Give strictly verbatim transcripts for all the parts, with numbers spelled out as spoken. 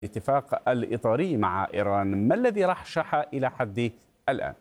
الاتفاق الإطاري مع إيران، ما الذي رشح إلى حد الآن؟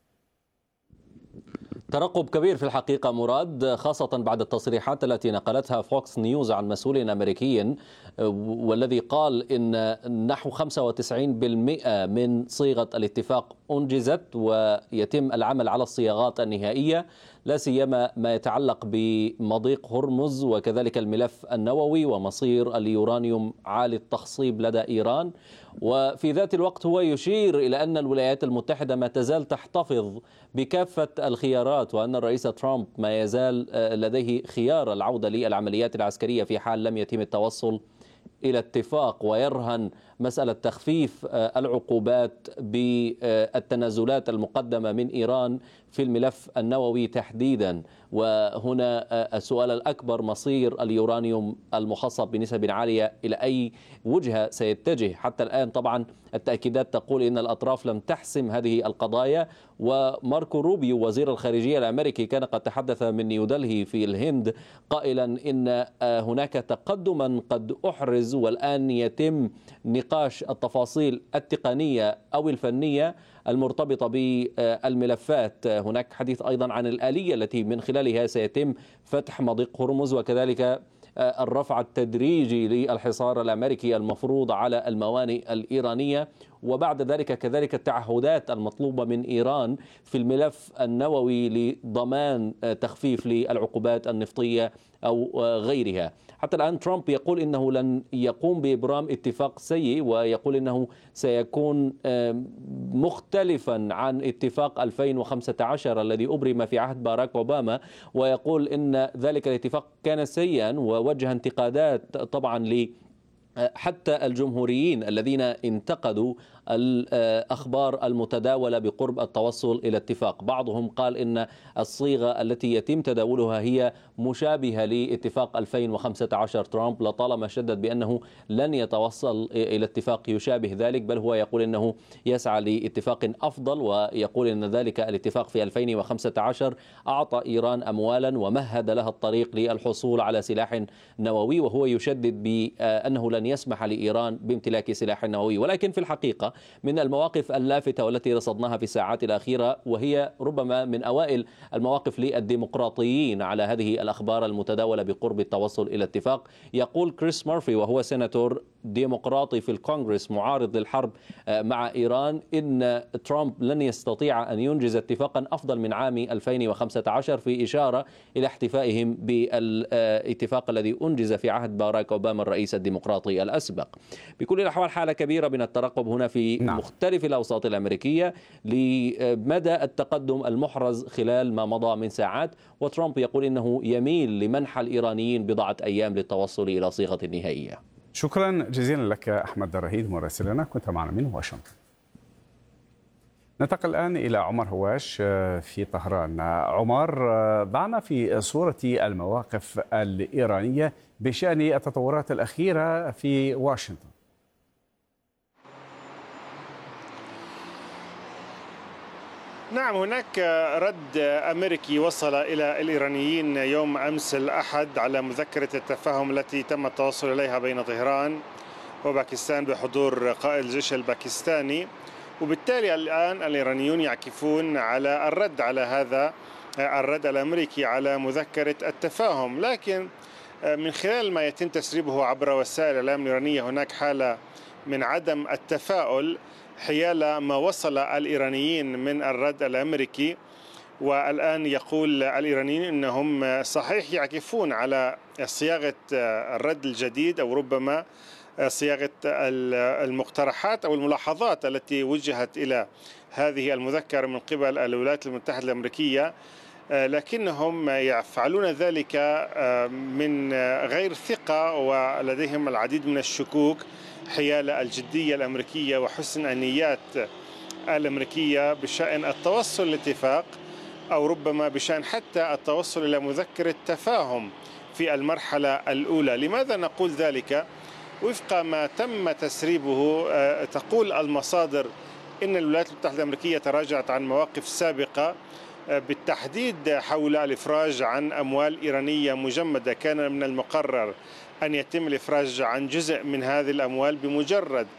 ترقب كبير في الحقيقة مراد، خاصة بعد التصريحات التي نقلتها فوكس نيوز عن مسؤول أمريكي، والذي قال إن نحو خمسة وتسعين بالمئة من صيغة الاتفاق أنجزت ويتم العمل على الصياغات النهائية، لا سيما ما يتعلق بمضيق هرمز وكذلك الملف النووي ومصير اليورانيوم عالي التخصيب لدى إيران. وفي ذات الوقت هو يشير إلى أن الولايات المتحدة ما تزال تحتفظ بكافة الخيارات، وأن الرئيس ترامب ما يزال لديه خيار العودة للعمليات العسكرية في حال لم يتم التوصل إلى اتفاق، ويرهن مسألة تخفيف العقوبات بالتنازلات المقدمة من إيران في الملف النووي تحديدا. وهنا السؤال الأكبر مصير اليورانيوم المخصب بنسب عالية إلى أي وجهة سيتجه. حتى الآن طبعا التأكيدات تقول إن الأطراف لم تحسم هذه القضايا، وماركو روبيو وزير الخارجية الأمريكي كان قد تحدث من نيودلهي في الهند قائلا إن هناك تقدما قد أحرز، والآن يتم نقاش التفاصيل التقنية أو الفنية المرتبطة بالملفات. هناك حديث أيضا عن الآلية التي من خلالها سيتم فتح مضيق هرمز، وكذلك الرفع التدريجي للحصار الأمريكي المفروض على الموانئ الإيرانية، وبعد ذلك كذلك التعهدات المطلوبة من إيران في الملف النووي لضمان تخفيف للعقوبات النفطية أو غيرها. حتى الآن ترامب يقول إنه لن يقوم بإبرام اتفاق سيء، ويقول إنه سيكون مختلفا عن اتفاق ألفين وخمسة عشر الذي أبرم في عهد باراك أوباما، ويقول إن ذلك الاتفاق كان سيئا ووجه انتقادات طبعا ل حتى الجمهوريين الذين انتقدوا الأخبار المتداولة بقرب التوصل إلى اتفاق. بعضهم قال إن الصيغة التي يتم تداولها هي مشابهة لاتفاق ألفين وخمسة عشر. ترامب لطالما شدد بأنه لن يتوصل إلى اتفاق يشابه ذلك، بل هو يقول إنه يسعى لاتفاق أفضل، ويقول إن ذلك الاتفاق في ألفين وخمسة عشر أعطى إيران أموالا ومهد لها الطريق للحصول على سلاح نووي، وهو يشدد بأنه لن يسمح لإيران بامتلاك سلاح نووي. ولكن في الحقيقة من المواقف اللافتة والتي رصدناها في الساعات الأخيرة، وهي ربما من أوائل المواقف للديمقراطيين على هذه الأخبار المتداولة بقرب التوصل إلى اتفاق، يقول كريس مورفي وهو سيناتور ديمقراطي في الكونغرس معارض للحرب مع إيران إن ترامب لن يستطيع أن ينجز اتفاقا أفضل من عام ألفين وخمسة عشر، في إشارة إلى احتفائهم بالاتفاق الذي أنجز في عهد باراك أوباما الرئيس الديمقراطي الأسبق. بكل الأحوال حالة كبيرة من الترقب هنا في نعم. مختلف الأوساط الأمريكية لمدى التقدم المحرز خلال ما مضى من ساعات، وترامب يقول إنه يميل لمنح الإيرانيين بضعة أيام للتوصل إلى صيغة نهائية. شكرا جزيلا لك أحمد الرهيد مراسلنا، كنت معنا من واشنطن. ننتقل الآن إلى عمر هواش في طهران. عمر، ضعنا في صورة المواقف الإيرانية بشأن التطورات الأخيرة في واشنطن. نعم، هناك رد أمريكي وصل إلى الإيرانيين يوم أمس الأحد على مذكرة التفاهم التي تم التوصل إليها بين طهران وباكستان بحضور قائد الجيش الباكستاني، وبالتالي الآن الإيرانيون يعكفون على الرد على هذا الرد الأمريكي على مذكرة التفاهم. لكن من خلال ما يتم تسريبه عبر وسائل الإعلام الإيرانية هناك حالة من عدم التفاؤل حيال ما وصل الإيرانيين من الرد الأمريكي. والآن يقول الإيرانيين أنهم صحيح يعكفون على صياغة الرد الجديد أو ربما صياغة المقترحات أو الملاحظات التي وجهت إلى هذه المذكرة من قبل الولايات المتحدة الأمريكية، لكنهم يفعلون ذلك من غير ثقة ولديهم العديد من الشكوك حيال الجدية الأمريكية وحسن النيات الأمريكية بشأن التوصل لاتفاق أو ربما بشأن حتى التوصل إلى مذكرة تفاهم في المرحلة الأولى. لماذا نقول ذلك؟ وفق ما تم تسريبه تقول المصادر إن الولايات المتحدة الأمريكية تراجعت عن مواقف سابقة، بالتحديد حول الإفراج عن أموال إيرانية مجمدة. كان من المقرر أن يتم الإفراج عن جزء من هذه الأموال بمجرد